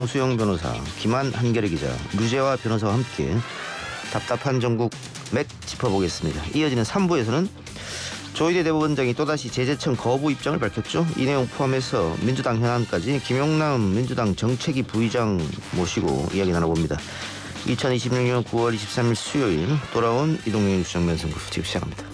수영 변호사, 김한 한겨레 기자, 류재화 변호사와 함께 답답한 전국 맥 짚어보겠습니다. 이어지는 3부에서는 조희대 대법원장이 또다시 제재청 거부 입장을 밝혔죠. 이 내용 포함해서 민주당 현안까지 김용남 민주당 정책위 부의장 모시고 이야기 나눠봅니다. 2026년 9월 23일 수요일 돌아온 이동영 뉴스 정면 선거 지금 시작합니다.